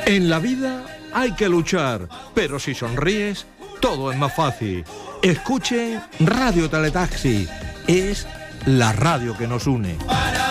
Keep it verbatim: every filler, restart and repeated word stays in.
En la vida hay que luchar, pero si sonríes, todo es más fácil. Escuche Radio Teletaxi, es la radio que nos une.